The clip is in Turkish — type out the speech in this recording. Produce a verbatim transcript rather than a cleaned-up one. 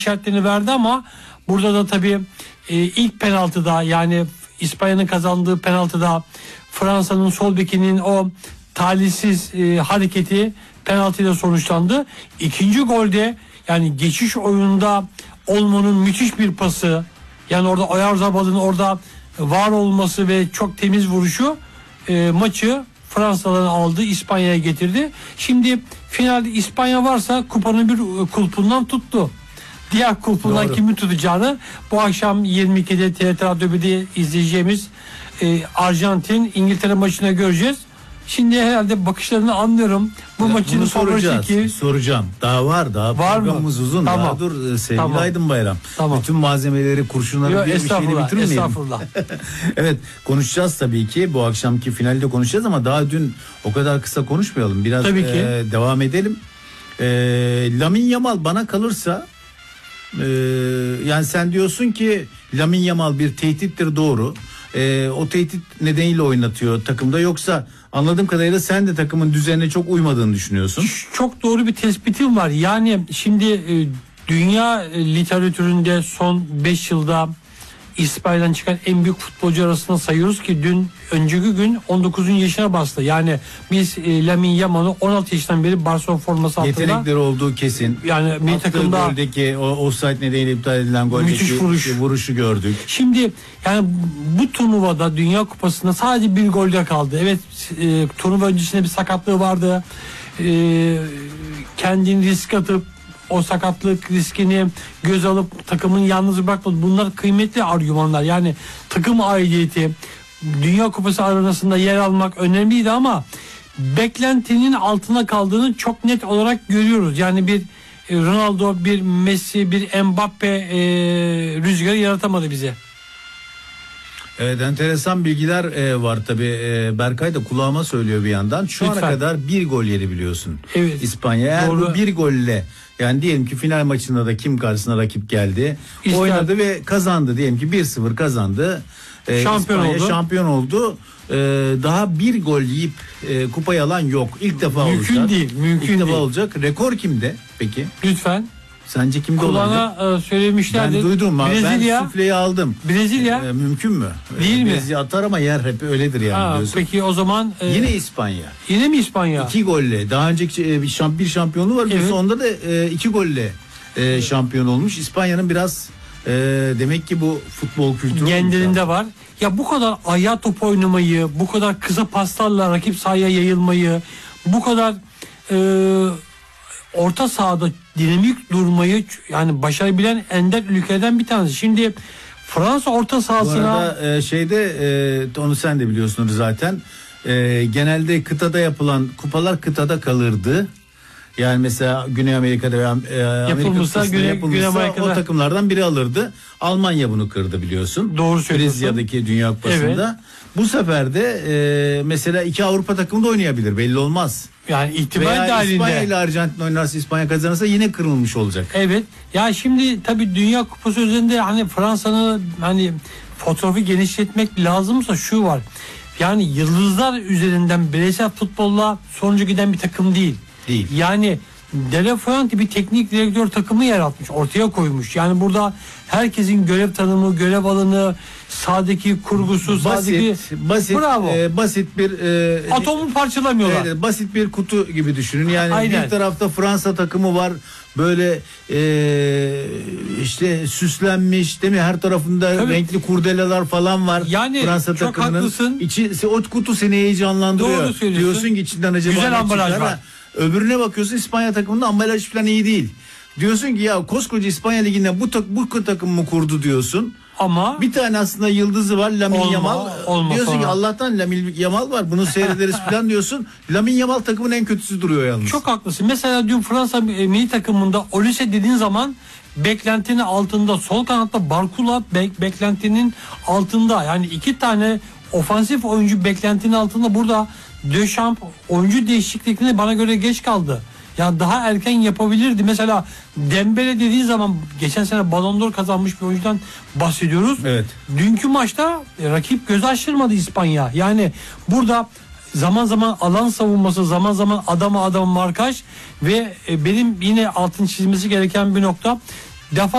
işaretlerini verdi ama burada da tabii e, ilk penaltıda, yani İspanya'nın kazandığı penaltıda Fransa'nın sol bekinin o talihsiz e, hareketi penaltıyla sonuçlandı. İkinci golde, yani geçiş oyununda Olmo'nun müthiş bir pası, yani orada Oyarzabal'ın orada var olması ve çok temiz vuruşu e, maçı Fransa'dan aldı, İspanya'ya getirdi. Şimdi finalde İspanya varsa kupanın bir kulpundan tuttu. Diğer kulpundan Doğru. kimi tutacağını bu akşam yirmi ikide T R T Radyo bir'de izleyeceğimiz e, Arjantin İngiltere maçına göreceğiz. Şimdi herhalde bakışlarını anlıyorum. Bu Ya, maçın bunu favorisi soracağız. ki Soracağım. Daha var. Daha var programımız mı? uzun. Tamam. Daha dur sevgili Tamam. Aydın Bayram. Tamam. Bütün malzemeleri, kurşunları Yo, bir, bir şeyini estağfurullah, bitirmeyelim. estağfurullah. Evet, konuşacağız tabii ki. Bu akşamki finalde konuşacağız ama daha dün o kadar kısa konuşmayalım. Biraz Tabii ki. e, devam edelim. E, Lamine Yamal bana kalırsa e, yani sen diyorsun ki Lamine Yamal bir tehdittir, doğru. E, o tehdit nedeniyle oynatıyor takımda, yoksa anladığım kadarıyla sen de takımın düzenine çok uymadığını düşünüyorsun. Çok doğru bir tespitim var. Yani şimdi e, dünya literatüründe son beş yılda İspanya'dan çıkan en büyük futbolcu arasında sayıyoruz ki dün önceki gün on dokuzuncu yaşına bastı. Yani biz e, Lamine Yamal'ı on altı yaşından beri Barcelona forması altında. Yetenekleri olduğu kesin. Yani milli takımda goldeki o offside nedeniyle iptal edilen goldeki müthiş vuruş. vuruşu gördük. Şimdi yani bu turnuvada, Dünya Kupası'nda sadece bir golde kaldı. Evet, e, turnuva öncesinde bir sakatlığı vardı. E, kendini risk atıp o sakatlık riskini göz alıp takımın yalnız bırakmadı. Bunlar kıymetli argümanlar. Yani takım aidiyeti, Dünya Kupası arenasında yer almak önemliydi ama beklentinin altına kaldığını çok net olarak görüyoruz. Yani bir Ronaldo, bir Messi, bir Mbappe e, rüzgarı yaratamadı bize. Evet, enteresan bilgiler e, var tabii. E, Berkay da kulağıma söylüyor bir yandan. Şu Lütfen. ana kadar bir gol yedi biliyorsun. Evet. İspanya. Eğer Doğru. bu bir golle, yani diyelim ki final maçında da kim karşısına rakip geldi, İster. oynadı ve kazandı, diyelim ki bir sıfır kazandı. E, Şampiyon İspanya oldu. şampiyon oldu. E, daha bir gol yiyip e, kupayı alan yok. İlk defa Mümkün olacak. değil, mümkün İlk defa değil. olacak. Rekor kimde peki? Lütfen. Sence kimde olabilir? Kulağına e, söylemişlerdi. Ben duydum. Brezilya. Ben sufleyi aldım. Brezilya. E, mümkün mü? Değil mi? Brezilya atar ama yer hep öyledir yani. Ha, biliyorsun. peki o zaman e, Yine İspanya. yine mi İspanya? İki golle. Daha önceki e, bir, şamp bir şampiyonluğu var. Evet. Sonunda da e, iki golle e, şampiyon olmuş. İspanya'nın biraz e, demek ki bu futbol kültürü Genlerinde var. Ya bu kadar ayağa top oynamayı, bu kadar kısa paslarla rakip sahaya yayılmayı, bu kadar e, orta sahada dinamik durmayı yani başarabilen ender ülkeden bir tanesi. Şimdi Fransa orta Bu sahasına arada e, şeyde e, onu sen de biliyorsunuz zaten. E, genelde kıtada yapılan kupalar kıtada kalırdı. Yani mesela Güney Amerika'da veya e, Amerika Yapılmışsa kıtasında Güney- yapılmışsa Güney Amerika'da- o takımlardan biri alırdı. Almanya bunu kırdı biliyorsun. Doğru söylüyorsun. Brezilya'daki Dünya Kupası'nda. Bu sefer de e, mesela iki Avrupa takımı da oynayabilir, belli olmaz. yani ihtimal Veya dahilinde. İspanya ile Arjantin oynarsa, İspanya kazanırsa yine kırılmış olacak. Evet. Ya şimdi tabii Dünya Kupası üzerinde hani Fransa'nın hani fotoğrafı genişletmek lazımsa şu var. Yani yıldızlar üzerinden bireysel futbolla sonucu giden bir takım değil. Değil. Yani De La Fuente bir teknik direktör takımı yaratmış, ortaya koymuş. Yani burada herkesin görev tanımı, görev alanı, sahadaki kurgusu, sahadaki Basit, basit, bravo. e, basit bir e, Atomu parçalamıyorlar. Evet, basit bir kutu gibi düşünün. Yani Aynen. bir tarafta Fransa takımı var. Böyle e, işte süslenmiş, değil mi? Her tarafında Tabii. renkli kurdeleler falan var. Yani Fransa çok takımının haklısın. içi, o kutu seni heyecanlandırıyor. Doğru söylüyorsun. Diyorsun ki içinden acaba Güzel ne ambalaj çıkar? var. Ha, öbürüne bakıyorsun, İspanya takımının ambalaj falan iyi değil. Diyorsun ki ya koskoca İspanya Ligi'nde bu, tak, bu takım mı kurdu diyorsun. Ama Bir tane aslında yıldızı var, Lamine Olma, Yamal. olma Diyorsun ki sonra. Allah'tan Lamine Yamal var, bunu seyrederiz falan diyorsun. Lamine Yamal takımın en kötüsü duruyor yalnız. çok haklısın. Mesela dün Fransa e, milli takımında Olise dediğin zaman beklentinin altında, sol kanatta Barcola bek, beklentinin altında. Yani iki tane ofansif oyuncu beklentinin altında. Burada Deschamps oyuncu değişikliklerini bana göre geç kaldı. Yani daha erken yapabilirdi. Mesela Dembele dediği zaman geçen sene Ballon d'Or kazanmış bir oyuncudan bahsediyoruz. Evet. Dünkü maçta e, rakip göz açtırmadı İspanya. Yani burada zaman zaman alan savunması, zaman zaman adama adam markaj ve e, benim yine altın çizmesi gereken bir nokta, defa